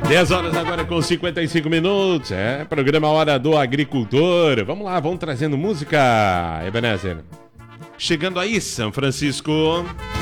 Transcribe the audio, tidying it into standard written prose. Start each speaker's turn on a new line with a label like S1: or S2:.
S1: 10 horas agora com 55 minutos. Programa Hora do Agricultor. Vamos lá, vamos trazendo música, Ebenezer. Chegando aí, São Francisco.